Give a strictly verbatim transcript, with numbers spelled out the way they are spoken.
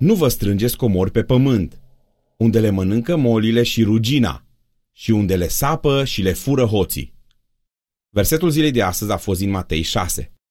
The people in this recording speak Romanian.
Nu vă strângeți comori pe pământ, unde le mănâncă molile și rugina, și unde le sapă și le fură hoții. Versetul zilei de astăzi a fost din Matei șase.